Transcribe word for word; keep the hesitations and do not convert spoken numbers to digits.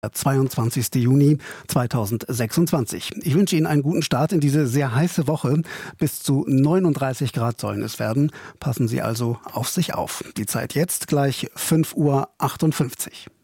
zweiundzwanzigster Juni zweitausendsechsundzwanzig. Ich wünsche Ihnen einen guten Start in diese sehr heiße Woche. Bis zu neununddreißig Grad sollen es werden. Passen Sie also auf sich auf. Die Zeit jetzt gleich fünf Uhr achtundfünfzig.